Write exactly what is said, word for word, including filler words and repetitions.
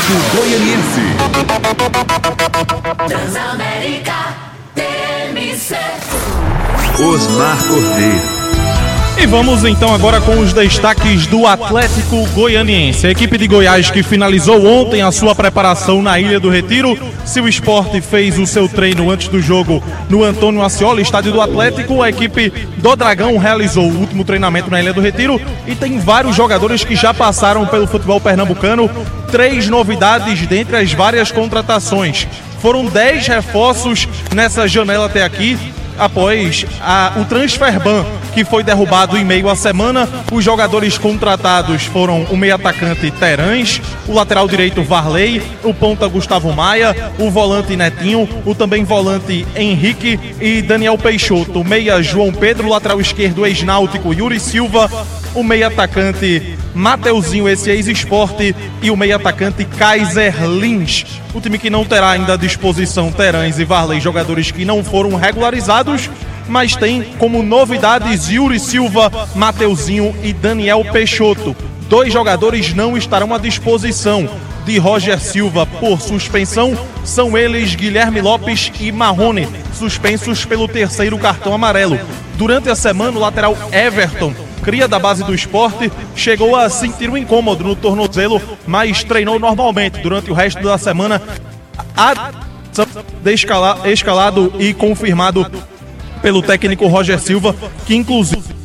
Atlético Goianiense. Transamérica T M C. Osmar Cordeiro. E vamos então agora com os destaques do Atlético Goianiense. A equipe de Goiás que finalizou ontem a sua preparação na Ilha do Retiro. Se o Sport fez o seu treino antes do jogo no Antônio Ascioli, estádio do Atlético, a equipe do Dragão realizou o último treinamento na Ilha do Retiro e tem vários jogadores que já passaram pelo futebol pernambucano. Três novidades dentre as várias contratações. Foram dez reforços nessa janela até aqui. Após a, o transfer ban que foi derrubado em meio à semana, os jogadores contratados foram o meio-atacante Terãs, o lateral direito Varley, o ponta Gustavo Maia, o volante Netinho, o também volante Henrique e Daniel Peixoto, o meia João Pedro, o lateral esquerdo ex-náutico Yuri Silva, o meio-atacante Mateuzinho, esse ex-Sport, e o meio-atacante Kaiser Lins. O time que não terá ainda à disposição Terãs e Varley, jogadores que não foram regularizados, mas tem como novidades Yuri Silva, Mateuzinho e Daniel Peixoto. Dois jogadores não estarão à disposição de Roger Silva por suspensão, são eles Guilherme Lopes e Marrone, suspensos pelo terceiro cartão amarelo. Durante a semana, o lateral Everton, cria da base do Sport, chegou a sentir um incômodo no tornozelo, mas treinou normalmente durante o resto da semana, a escalado e confirmado pelo técnico Roger Silva, que inclusive